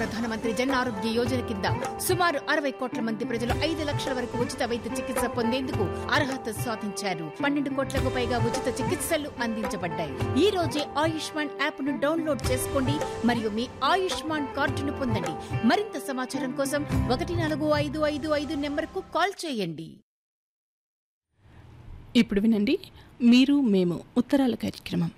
ప్రధానమంత్రి జన్ ఆరోగ్య యోజన కింద సుమారు 60 కోట్ల మంది ప్రజలు 5 లక్షల వరకు ఉచిత వైద్య చికిత్స పొందేందుకు అర్హత సాధించారు. 12 కోట్లకు పైగా ఉచిత చికిత్సలు అందించబడ్డాయి. ఈ రోజే ఆయుష్మాన్ యాప్ ను డౌన్లోడ్ చేసుకోండి మరియు మీ ఆయుష్మాన్ కార్డును పొందండి. మరింత సమాచారం కోసం 14555 నెంబర్కు కాల్ చేయండి. ఇప్పుడు వినండి మీరు మేము ఉత్తరాల కార్యక్రమం.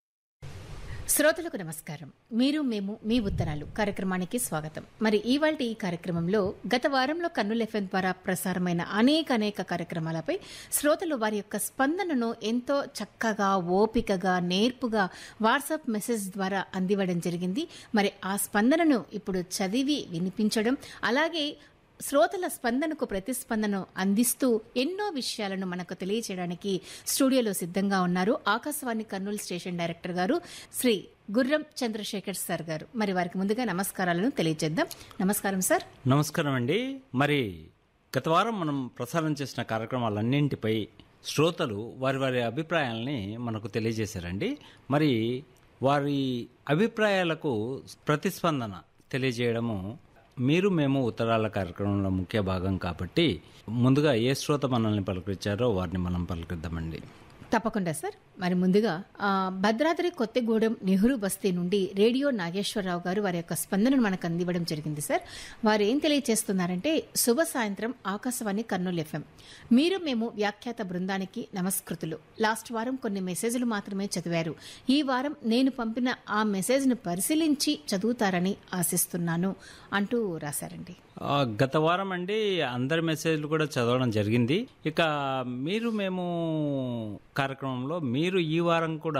శ్రోతలకు నమస్కారం. మీరు మేము మీ ఉత్తరాలు కార్యక్రమానికి స్వాగతం. మరి ఇవాల్టి ఈ కార్యక్రమంలో గత వారంలో కర్నూలు ఎఫ్ఎం ద్వారా ప్రసారమైన అనేక కార్యక్రమాలపై శ్రోతలు వారి యొక్క స్పందనను ఎంతో చక్కగా, ఓపికగా, నేర్పుగా వాట్సాప్ మెసేజ్ ద్వారా అందివ్వడం జరిగింది. మరి ఆ స్పందనను ఇప్పుడు చదివి వినిపించడం, అలాగే శ్రోతల స్పందనకు ప్రతిస్పందన అందిస్తూ ఎన్నో విషయాలను మనకు తెలియజేయడానికి స్టూడియోలో సిద్ధంగా ఉన్నారు ఆకాశవాణి కర్నూలు స్టేషన్ డైరెక్టర్ గారు శ్రీ గుర్రం చంద్రశేఖర్ సార్ గారు. మరి వారికి ముందుగా నమస్కారాలను తెలియజేద్దాం. నమస్కారం సార్. నమస్కారం అండి. మరి గత వారం మనం ప్రసారం చేసిన కార్యక్రమాలన్నింటిపై శ్రోతలు వారి వారి అభిప్రాయాలని మనకు తెలియజేశారండి. మరి వారి అభిప్రాయాలకు ప్రతిస్పందన తెలియజేయడము మీరు మేము ఉత్తరాల కార్యక్రమంలో ముఖ్య భాగం కాబట్టి ముందుగా ఏ శ్రోత మనల్ని పలకరించారో వారిని మనం పలకరిద్దామండి. తప్పకుండా సార్. మరి ముందుగా భద్రాద్రి కొత్తగూడెం నెహ్రూ బస్తీ నుండి రేడియో నాగేశ్వరరావు గారు వారి యొక్క స్పందనను మనకు అందివ్వడం జరిగింది సార్. వారు ఏం తెలియజేస్తున్నారంటే, శుభ సాయంత్రం ఆకాశవాణి కర్నూలు ఎఫ్ఎం. మీరు మేము వ్యాఖ్యాత బృందానికి నమస్కృతులు. లాస్ట్ వారం కొన్ని మెసేజ్లు మాత్రమే చదివారు. ఈ వారం నేను పంపిన ఆ మెసేజ్ను పరిశీలించి చదువుతారని ఆశిస్తున్నాను అంటూ రాశారండి. గత వారం అండి అందరి మెసేజ్లు కూడా చదవడం జరిగింది. ఇక మీరు మేము కార్యక్రమంలో మీరు ఈ వారం కూడా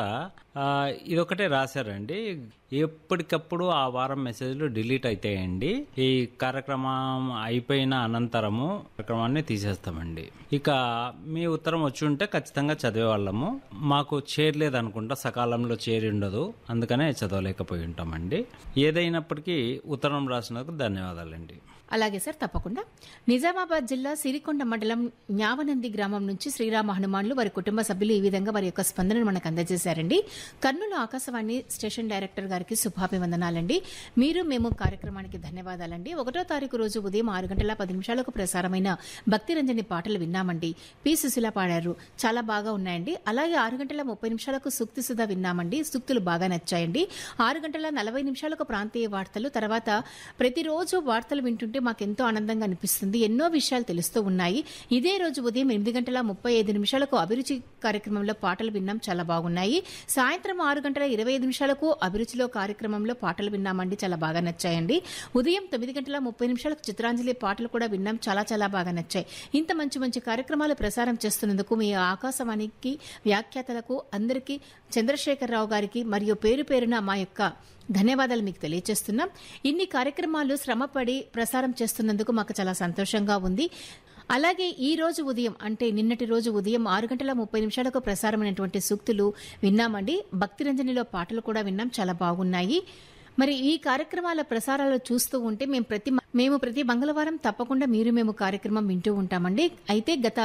ఇదొకటే రాశారండి. ఎప్పటికప్పుడు ఆ వారం మెసేజ్లు డిలీట్ అవుతాయండి. ఈ కార్యక్రమం అయిపోయిన అనంతరము కార్యక్రమాన్ని తీసేస్తామండి. ఇక మీ ఉత్తరం వచ్చి ఉంటే ఖచ్చితంగా చదివేవాళ్ళము. మాకు చేరలేదు అనుకుంటా, సకాలంలో చేరి ఉండదు, అందుకనే చదవలేకపోయి ఉంటామండి. ఏదైనప్పటికీ ఉత్తరం రాసినందుకు ధన్యవాదాలండి. అలాగే సార్, తప్పకుండా. నిజామాబాద్ జిల్లా సిరికొండ మండలం న్యావనంది గ్రామం నుంచి శ్రీరామ హనుమాన్లు వారి కుటుంబ సభ్యులు ఈ విధంగా వారి యొక్క స్పందనను మనకు అందజేశారండి. కర్నూలు ఆకాశవాణి స్టేషన్ డైరెక్టర్ గారికి శుభాభివందనాలండి. మీరు మేము కార్యక్రమానికి ధన్యవాదాలండి. 1వ తారీఖు రోజు ఉదయం 6:10 ప్రసారమైన భక్తిరంజని పాటలు విన్నామండి. పి సుశీల పాడారు, చాలా బాగా ఉన్నాయండి. అలాగే 6:30 సూక్తి సుధా విన్నామండి. సూక్తులు బాగా నచ్చాయండి. 6:40 ప్రాంతీయ వార్తలు, తర్వాత ప్రతిరోజు వార్తలు వింటుంటే మాకెంతో ఆనందంగా అనిపిస్తుంది. ఎన్నో విషయాలు తెలుస్తూ ఉన్నాయి. ఇదే రోజు ఉదయం 8:35 అభిరుచి కార్యక్రమంలో పాటలు విన్నాం, చాలా బాగున్నాయి. సాయంత్రం 6:25 అభిరుచిలో కార్యక్రమంలో పాటలు విన్నామండి, చాలా బాగా నచ్చాయండి. ఉదయం 9:30 చిత్రాంజలి పాటలు కూడా విన్నాం, చాలా చాలా బాగా నచ్చాయి. ఇంత మంచి మంచి కార్యక్రమాలు ప్రసారం చేస్తున్నందుకు మీ ఆకాశవాణికి, వ్యాఖ్యాతలకు అందరికీ, చంద్రశేఖరరావు గారికి మరియు పేరు పేరున మా యొక్క ధన్యవాదాలు మీకు తెలియజేస్తున్నాం. ఇన్ని కార్యక్రమాలు శ్రమపడి ప్రసారం చేస్తున్నందుకు మాకు చాలా సంతోషంగా ఉంది. అలాగే ఈ రోజు ఉదయం, అంటే నిన్నటి రోజు ఉదయం 6:30 ప్రసారమైనటువంటి సూక్తులు విన్నామండి. భక్తిరంజనిలో పాటలు కూడా విన్నాం, చాలా బాగున్నాయి. మరి ఈ కార్యక్రమాల ప్రసారాలు చూస్తూ ఉంటే మేము ప్రతి మంగళవారం తప్పకుండా మీరు మేము కార్యక్రమం వింటూ ఉంటామండి. అయితే గత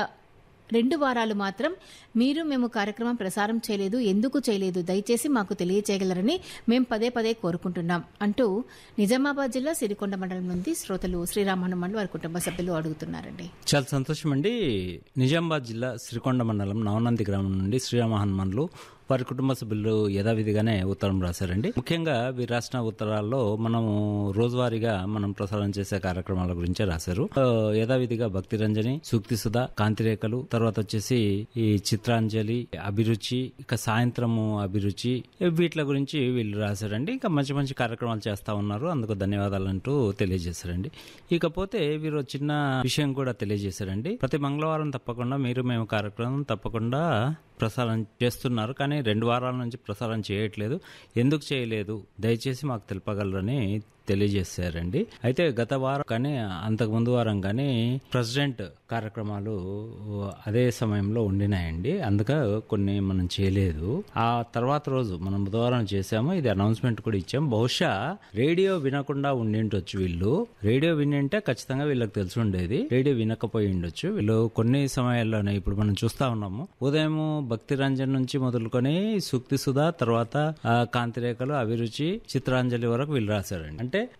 2 వారాలు మాత్రం మీరు మేము కార్యక్రమం ప్రసారం చేయలేదు. ఎందుకు చేయలేదు, దయచేసి మాకు తెలియచేయగలరని మేము పదే కోరుకుంటున్నాం అంటూ నిజామాబాద్ జిల్లా సిరికొండ మండలం నుండి శ్రోతలు శ్రీరామ హనుమాన్లు వారి కుటుంబ సభ్యులు అడుగుతున్నారండి. చాలా సంతోషం అండి. నిజామాబాద్ జిల్లా సిరికొండ మండలం నవనంది గ్రామం నుండి శ్రీరామ హనుమాన్లు వారి కుటుంబ సభ్యులు యథావిధిగానే ఉత్తరం రాశారండి. ముఖ్యంగా వీరు రాసిన ఉత్తరాల్లో మనము రోజువారీగా మనం ప్రసారం చేసే కార్యక్రమాల గురించే రాశారు. యథావిధిగా భక్తిరంజని, సూక్తి సుధా, కాంతిరేఖలు, తర్వాత వచ్చేసి ఈ చిత్రాంజలి, అభిరుచి, ఇక సాయంత్రము అభిరుచి, వీటి గురించి వీళ్ళు రాశారండి. ఇంకా మంచి మంచి కార్యక్రమాలు చేస్తా ఉన్నారు, అందుకు ధన్యవాదాలు అంటూ తెలియజేశారండి. ఇకపోతే వీరు చిన్న విషయం కూడా తెలియజేశారండి. ప్రతి మంగళవారం తప్పకుండా మీరు మేము కార్యక్రమం తప్పకుండా ప్రసారం చేస్తున్నారు, కానీ 2 వారాల నుంచి ప్రసారం చేయట్లేదు. ఎందుకు చేయలేదు, దయచేసి మాకు తెలపగలరని తెలియజేశారండి. అయితే గత వారం కానీ అంతకు ముందు వారం కానీ ప్రెసిడెంట్ కార్యక్రమాలు అదే సమయంలో ఉండినాయండి, అందుక కొన్ని మనం చేయలేదు. ఆ తర్వాత రోజు మనం బుధవారం చేసాము, ఇది అనౌన్స్మెంట్ కూడా ఇచ్చాం. బహుశా రేడియో వినకుండా ఉండిండొచ్చు. వీళ్ళు రేడియో వినింటే ఖచ్చితంగా వీళ్ళకి తెలిసి ఉండేది, రేడియో వినకపోయి ఉండొచ్చు. వీళ్ళు కొన్ని సమయాల్లోనే ఇప్పుడు మనం చూస్తా ఉన్నాము, ఉదయం భక్తి రంజన్ నుంచి మొదలుకొని సూక్తి సుధా, తర్వాత కాంతిరేఖలు, అభిరుచి, చిత్రాంజలి వరకు వీళ్ళు రాశారండి. అంటే